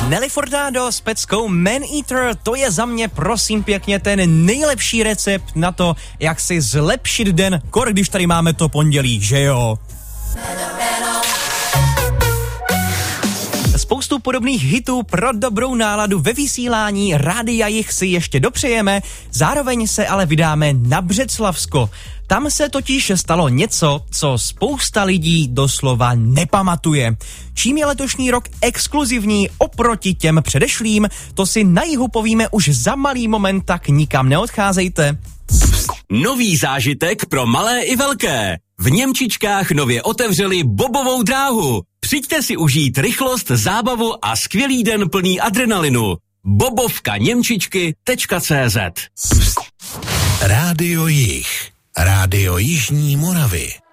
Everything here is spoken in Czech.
Nelly Furtado s peckou Man Eater, to je za mě prosím pěkně ten nejlepší recept na to, jak si zlepšit den, když tady máme to pondělí, že jo? Spoustu podobných hitů pro dobrou náladu ve vysílání Rádia Jich si ještě dopřejeme, zároveň se ale vydáme na Břeclavsko. Tam se totiž stalo něco, co spousta lidí doslova nepamatuje. Čím je letošní rok exkluzivní oproti těm předešlým, to si na jihu povíme už za malý moment, tak nikam neodcházejte. Nový zážitek pro malé i velké. V Němčičkách nově otevřeli bobovou dráhu. Přijďte si užít rychlost, zábavu a skvělý den plný adrenalinu. bobovkaněmčičky.cz. Rádio Jih. Rádio Jižní Moravy.